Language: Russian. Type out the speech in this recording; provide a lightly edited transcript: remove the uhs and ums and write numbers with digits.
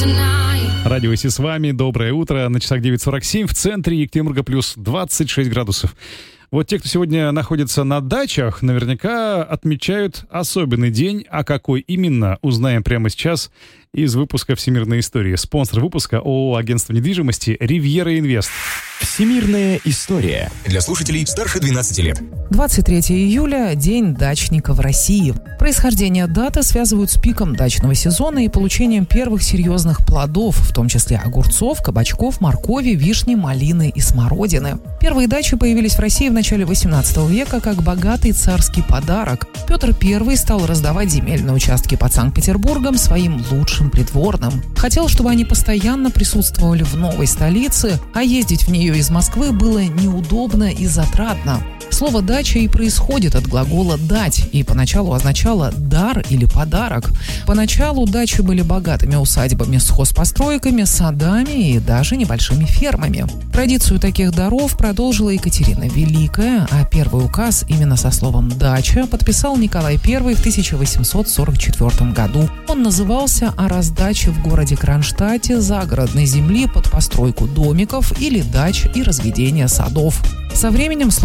Радио Си с вами. Доброе утро. На часах 9:47. В центре Екатеринбурга плюс 26 градусов. Вот те, кто сегодня находится на дачах, наверняка отмечают особенный день. А какой именно, узнаем прямо сейчас из выпуска «Всемирной истории». Спонсор выпуска ООО «Агентство недвижимости» «Ривьера Инвест». Всемирная история. Для слушателей старше 12 лет. 23 июля – День дачника в России. Происхождение даты связывают с пиком дачного сезона и получением первых серьезных плодов, в том числе огурцов, кабачков, моркови, вишни, малины и смородины. Первые дачи появились в России в начале 18 века как богатый царский подарок. Петр I стал раздавать земельные участки под Санкт-Петербургом своим лучшим придворным. Хотел, чтобы они постоянно присутствовали в новой столице, а ездить в нее из Москвы было неудобно и затратно. Слово «дача» и происходит от глагола «дать» и поначалу означало «дар» или «подарок». Поначалу дачи были богатыми усадьбами с хозпостройками, садами и даже небольшими фермами. Традицию таких даров продолжила Екатерина Великая, а первый указ именно со словом «дача» подписал Николай I в 1844 году. Он назывался «О раздаче в городе Кронштадте загородной земли под постройку домиков или дач и разведение садов». Со временем